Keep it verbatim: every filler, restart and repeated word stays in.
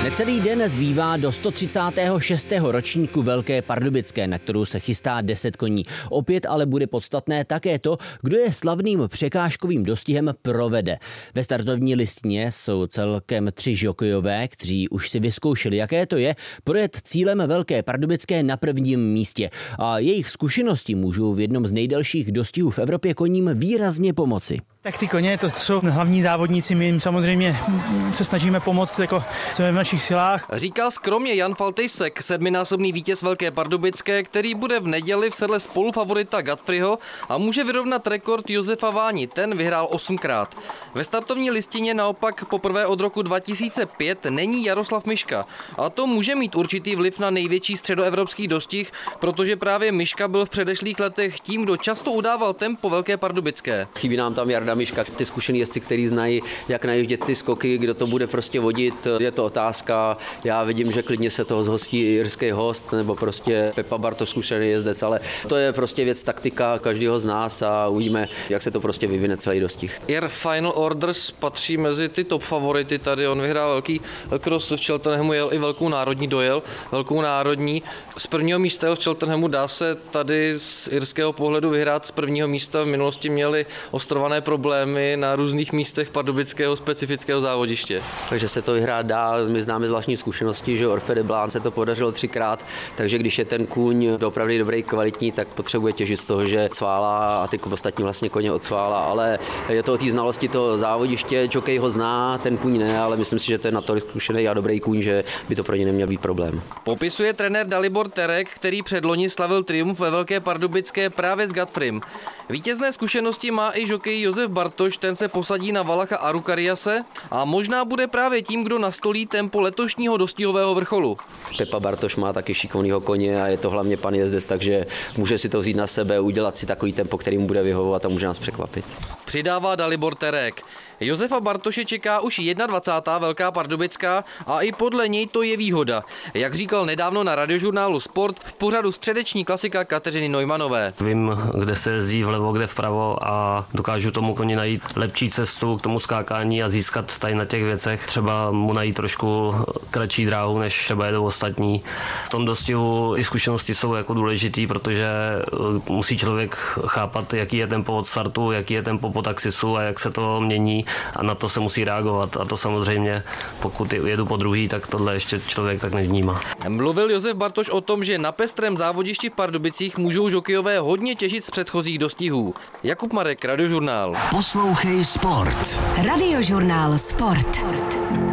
Necelý den zbývá do sto třicátého šestého ročníku Velké Pardubické, na kterou se chystá deset koní. Opět ale bude podstatné také to, kdo je slavným překážkovým dostihem provede. Ve startovní listině jsou celkem tři žokejové, kteří už si vyzkoušeli, jaké to je projet cílem Velké Pardubické na prvním místě. A jejich zkušenosti můžou v jednom z nejdelších dostihů v Evropě koním výrazně pomoci. Tak ty koně, to jsou hlavní závodníci, my jim samozřejmě se snažíme pomoct, jako co je v našich silách. Říká skromně Jan Faltejsek, sedminásobný vítěz Velké Pardubické, který bude v neděli v sedle spolufavorita Godfreyho a může vyrovnat rekord Josefa Váni, ten vyhrál osmkrát. Ve startovní listině naopak poprvé od roku dva tisíce pět není Jaroslav Miška a to může mít určitý vliv na největší středoevropský dostih, protože právě Miška byl v předešlých letech tím, kdo často udával tempo Velké Pardubické. Chybí nám tam Jarda Miška, ty zkušený jezdci, kteří znají, jak najíždět ty skoky, kdo to bude prostě vodit, je to otázka. Já vidím, že klidně se toho zhostí irský host nebo prostě Pepa Bartoš, zkušený jezdec, ale to je prostě věc taktika každého z nás a uvidíme, jak se to prostě vyvine celý dostih. Air Final Orders patří mezi ty top favority tady, on vyhrál velký cross v Cheltenhamu, jel i velkou národní, dojel velkou národní. Z prvního místa v Cheltenhamu dá se tady z irského pohledu vyhrát z prvního místa, v minulosti měli ostrované problémy na různých místech pardubického specifického závodiště. Takže se to vyhrát dá, my známe zvláštní zkušenosti, že Orfe de Blán se to podařilo třikrát, takže když je ten kůň opravdu dobrý, kvalitní, tak potřebuje těžit z toho, že cvála a ty ostatní vlastně koně odsvála, ale je to o té znalosti toho závodiště, jockey ho zná, ten kůň ne, ale myslím si, že to je natolik zkušený a dobrý kůň, že by to pro ně neměl být problém. Popisuje trenér Dalibor Terek, který předloni slavil triumf ve Velké Pardubické právě s Godfreym. Vítězné zkušenosti má i jockey Josef Bartoš, ten se posadí na Valacha Arukariase a možná bude právě tím, kdo nastolí tempo letošního dostihového vrcholu. Pepa Bartoš má taky šikovnýho koně a je to hlavně pan jezdec, takže může si to vzít na sebe, udělat si takový tempo, který mu bude vyhovovat a může nás překvapit. Přidává Dalibor Terek. Josefa Bartoše čeká už dvacátá jedna Velká Pardubická a i podle něj to je výhoda. Jak říkal nedávno na radiožurnálu Sport v pořadu středeční klasika Kateřiny Neumanové. Vím, kde se jezdí vlevo, kde vpravo a dokážu tomu koni najít lepší cestu k tomu skákání a získat tady na těch věcech. Třeba mu najít trošku kratší dráhu, než třeba jedou ostatní. V tom dostihu ty zkušenosti jsou jako důležitý, protože musí člověk chápat, jaký je tempo od startu, jaký je tempo po taxisu a jak se to mění. A na to se musí reagovat a to samozřejmě, pokud jedu po druhý, tak tohle ještě člověk tak nevnímá. Mluvil Josef Bartoš o tom, že na pestrém závodišti v Pardubicích můžou žokejové hodně těžit z předchozích dostihů. Jakub Marek, Radiožurnál. Poslouchej Sport. Radiožurnál Sport.